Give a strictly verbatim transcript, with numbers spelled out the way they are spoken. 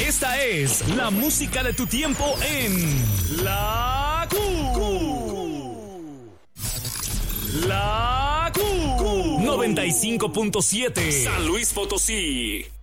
Esta es la música de tu tiempo en La Q. La Q. noventa y cinco punto siete San Luis Potosí.